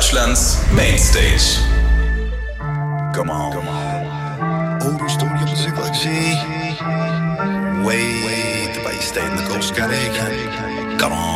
Deutschlands Mainstage. Come on. Ouro Studio Music Galaxy. Wait, the bass stay in the Ghost Garage. Come on.